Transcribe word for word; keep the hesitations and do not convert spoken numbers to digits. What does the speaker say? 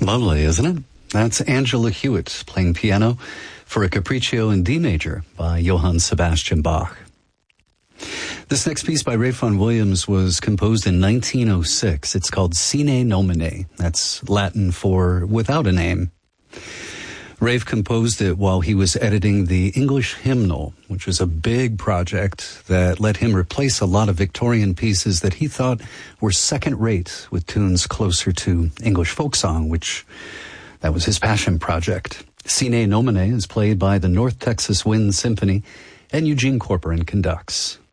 Lovely, isn't it? That's Angela Hewitt playing piano for a Capriccio in D major by Johann Sebastian Bach. This next piece by Ralph Vaughan Williams was composed in nineteen oh six. It's called Sine Nomine. That's Latin for without a name. Ralph composed it while he was editing the English hymnal, which was a big project that let him replace a lot of Victorian pieces that he thought were second-rate with tunes closer to English folk song, which that was his passion project. Sine Nomine is played by the North Texas Wind Symphony, and Eugene Corporan conducts.